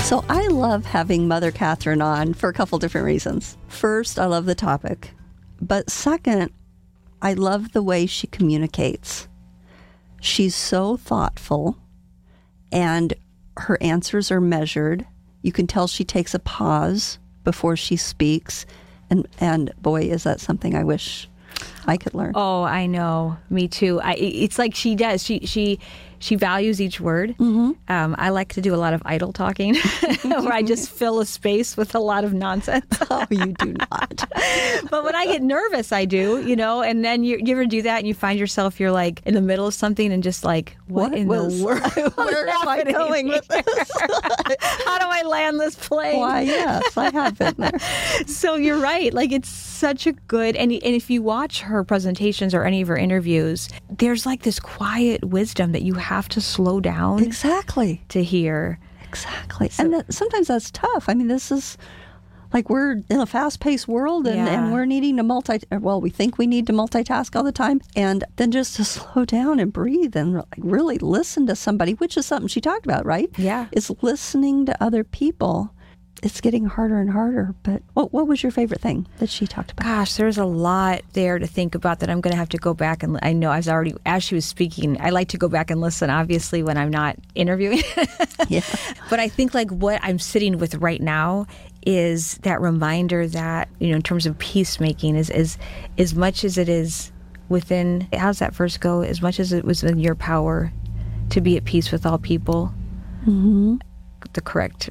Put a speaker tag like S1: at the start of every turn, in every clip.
S1: So I love having Mother Catherine on for a couple different reasons. First, I love the topic. But second, I love the way she communicates. She's so thoughtful, and her answers are measured. You can tell she takes a pause before she speaks. And boy, is that something I wish I could learn.
S2: Oh, I know. Me too. It's like she does. She values each word. Mm-hmm. I like to do a lot of idle talking where I just fill a space with a lot of nonsense.
S1: Oh, you do not.
S2: But when I get nervous, I do, and then you ever do that and you find yourself, you're like in the middle of something and just like, what in the world?
S1: Where am I going with this?
S2: How do I land this plane?
S1: Why, yes, I have been there.
S2: So you're right. Like, it's such a good, and if you watch her presentations or any of her interviews, there's like this quiet wisdom that you have to slow down.
S1: Exactly.
S2: To hear.
S1: Exactly. So, and sometimes that's tough. I mean, this is like we're in a fast-paced world and we're needing to we think we need to multitask all the time. And then just to slow down and breathe and really listen to somebody, which is something she talked about, right?
S2: Yeah.
S1: It's listening to other people. It's getting harder and harder. But what was your favorite thing that she talked about?
S2: Gosh, there's a lot there to think about that I'm going to have to go back and I know as she was speaking, I like to go back and listen, obviously, when I'm not interviewing.
S1: Yeah.
S2: But I think like what I'm sitting with right now is that reminder that, in terms of peacemaking is as much as it is within, how's that verse go? As much as it was in your power to be at peace with all people. Mm-hmm. The correct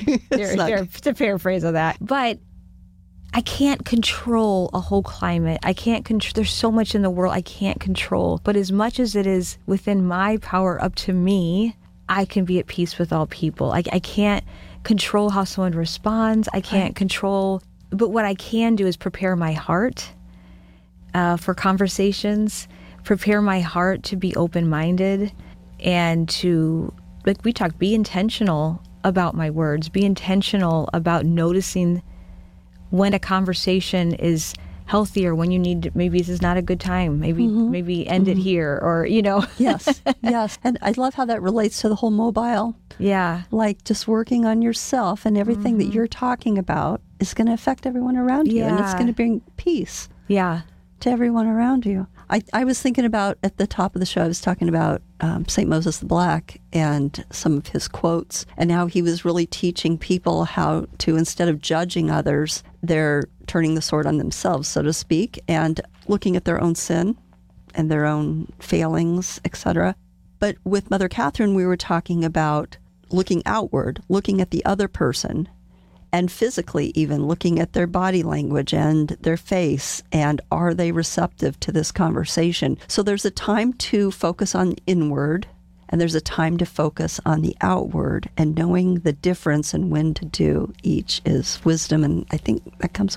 S2: to paraphrase of that. But I can't control a whole climate. I can't there's so much in the world I can't control. But as much as it is within my power up to me, I can be at peace with all people. I can't control how someone responds. I can't control, but what I can do is prepare my heart for conversations, prepare my heart to be open-minded and to, like we talked, be intentional about my words, be intentional about noticing when a conversation is healthier, when you need, maybe this is not a good time, maybe end it here, or,
S1: Yes, yes. And I love how that relates to the whole mobile.
S2: Yeah.
S1: Like just working on yourself and everything that you're talking about is going to affect everyone around you. And it's going to bring peace.
S2: Yeah.
S1: To everyone around you. I was thinking about, at the top of the show, I was talking about St. Moses the Black and some of his quotes, and how he was really teaching people how to, instead of judging others, they're turning the sword on themselves, so to speak, and looking at their own sin and their own failings, etc. But with Mother Catherine, we were talking about looking outward, looking at the other person, and physically even looking at their body language and their face, and are they receptive to this conversation? So there's a time to focus on inward, and there's a time to focus on the outward, and knowing the difference and when to do each is wisdom, and I think that comes